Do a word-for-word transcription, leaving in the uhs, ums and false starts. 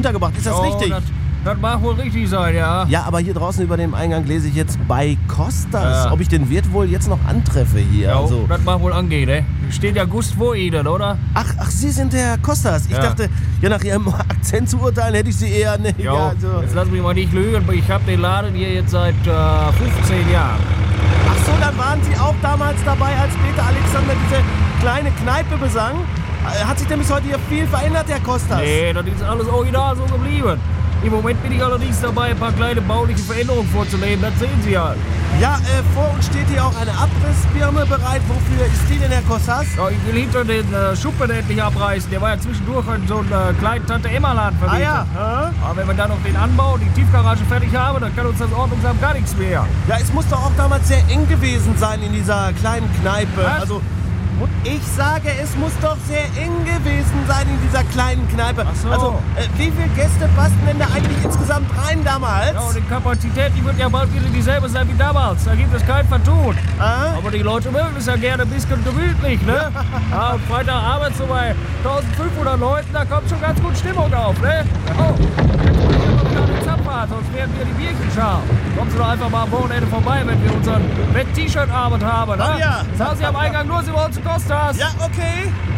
untergebracht. Ist das Oh, richtig? Das, das mag wohl richtig sein, ja. Ja, aber hier draußen über dem Eingang lese ich jetzt bei Costas. Ja. Ob ich den Wirt wohl jetzt noch antreffe hier. Ja, Also. das mag wohl angehen, ne? Steht ja Gust vor Ihnen, oder? Ach, ach, Sie sind der Costas. Ich Ja. dachte, ja, nach Ihrem Akzent zu urteilen, hätte ich Sie eher... Ne, Jo, ja, so. jetzt lass mich mal nicht lügen, ich habe den Laden hier jetzt seit äh, fünfzehn Jahren. Ach so, dann waren Sie auch damals dabei, als Peter Alexander diese kleine Kneipe besang. Äh, Hat sich denn bis heute hier viel verändert, Herr Costas? Nee, das ist alles original so geblieben. Im Moment bin ich allerdings dabei, ein paar kleine bauliche Veränderungen vorzunehmen, das sehen Sie ja. Ja, äh, vor uns steht hier auch eine Abrissbirne bereit. Wofür ist die denn, Herr Costas? Ja, ich will hinter den äh, Schuppen endlich abreißen. Der war ja zwischendurch in so einem äh, kleinen Tante-Emma-Laden Ah vermietet. ja, hä? Aber wenn wir dann noch den Anbau und die Tiefgarage fertig haben, dann kann uns das Ordnungsamt gar nichts mehr. Ja, es muss doch auch damals sehr eng gewesen sein in dieser kleinen Kneipe. Was? Also, ich sage, es muss doch sehr eng gewesen sein in dieser kleinen Kneipe. Ach so. Also, äh, wie viele Gäste passten denn da eigentlich insgesamt rein damals? Ja, und die Kapazität, die wird ja bald wieder dieselbe sein wie damals. Da gibt es kein Vertun. Ah? Aber die Leute mögen es ja gerne ein bisschen gemütlich, ne? Ja, und Freitagabend so bei eintausendfünfhundert Leuten, da kommt schon ganz gut Stimmung auf, ne? Oh, jetzt muss ich aber wieder an den Zapfhahn, sonst werden wir die Bierchen scharf. Kommen Sie doch einfach mal am Wochenende vorbei, wenn wir unseren Wett-T-Shirt-Abend haben, ne? Oh ja. Sagen Sie am Eingang nur, Sie wollen zu Costas. Ja, okay.